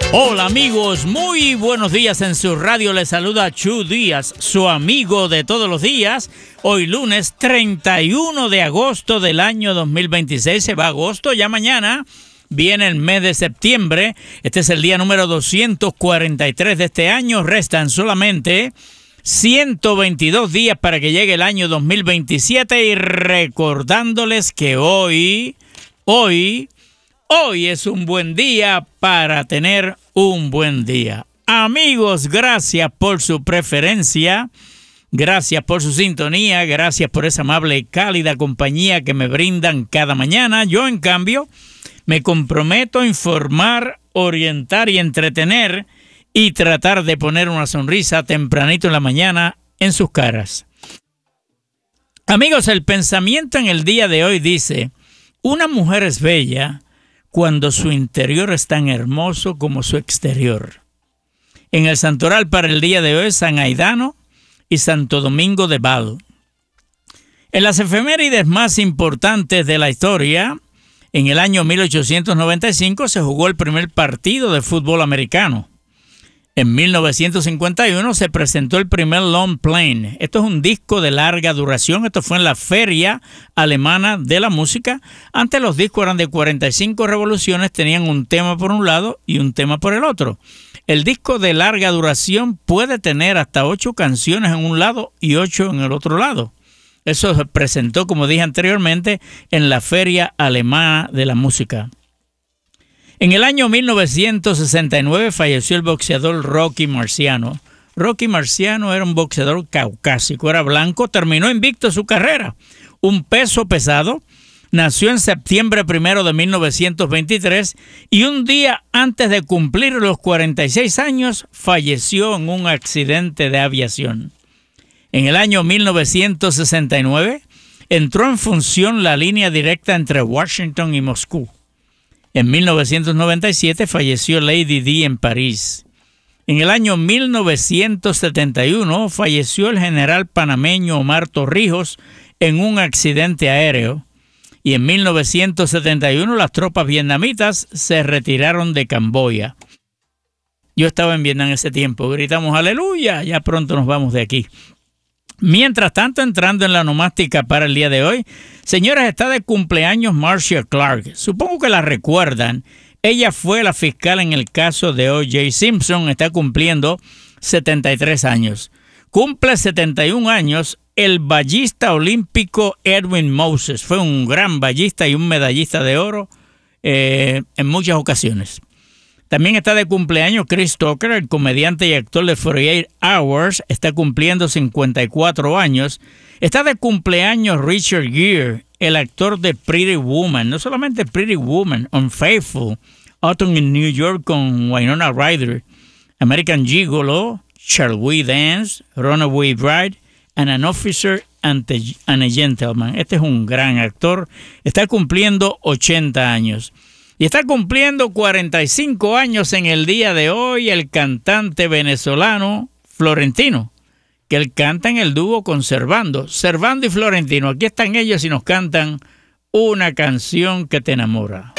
Hola amigos, muy buenos días. En su radio les saluda Chu Díaz, su amigo de todos los días. Hoy lunes 31 de agosto del año 2026. Se va agosto, ya mañana viene el mes de septiembre. Este es el día número 243 de este año. Restan solamente 122 días para que llegue el año 2027. Y recordándoles que hoy es un buen día para tener un buen día. Amigos, gracias por su preferencia, gracias por su sintonía, gracias por esa amable y cálida compañía que me brindan cada mañana. Yo, en cambio, me comprometo a informar, orientar y entretener y tratar de poner una sonrisa tempranito en la mañana en sus caras. Amigos, el pensamiento en el día de hoy dice: una mujer es bella cuando su interior es tan hermoso como su exterior. En el santoral para el día de hoy, San Aidano y Santo Domingo de Val. En las efemérides más importantes de la historia, en el año 1895 se jugó el primer partido de fútbol americano. En 1951 se presentó el primer long play. Esto es un disco de larga duración. Esto fue en la Feria Alemana de la Música. Antes los discos eran de 45 revoluciones, tenían un tema por un lado y un tema por el otro. El disco de larga duración puede tener hasta 8 canciones en un lado y 8 en el otro lado. Eso se presentó, como dije anteriormente, en la Feria Alemana de la Música. En el año 1969 falleció el boxeador Rocky Marciano. Rocky Marciano era un boxeador caucásico, era blanco, terminó invicto su carrera. Un peso pesado, nació en septiembre 1 de 1923 y un día antes de cumplir los 46 años falleció en un accidente de aviación. En el año 1969 entró en función la línea directa entre Washington y Moscú. En 1997 falleció Lady Di en París. En el año 1971 falleció el general panameño Omar Torrijos en un accidente aéreo. Y en 1971 las tropas vietnamitas se retiraron de Camboya. Yo estaba en Vietnam en ese tiempo. Gritamos aleluya, ya pronto nos vamos de aquí. Mientras tanto, entrando en la onomástica para el día de hoy, señores, está de cumpleaños Marcia Clark. Supongo que la recuerdan. Ella fue la fiscal en el caso de O.J. Simpson. Está cumpliendo 73 años. Cumple 71 años el ballista olímpico Edwin Moses. Fue un gran ballista y un medallista de oro en muchas ocasiones. También está de cumpleaños Chris Tucker, el comediante y actor de 48 Hours, está cumpliendo 54 años. Está de cumpleaños Richard Gere, el actor de Pretty Woman. No solamente Pretty Woman, Unfaithful, Autumn in New York con Winona Ryder, American Gigolo, Shall We Dance, Runaway Bride, and An Officer and a Gentleman. Este es un gran actor. Está cumpliendo 80 años. Y está cumpliendo 45 años en el día de hoy el cantante venezolano Florentino, que él canta en el dúo con Servando y Florentino. Aquí están ellos y nos cantan Una canción que te enamora.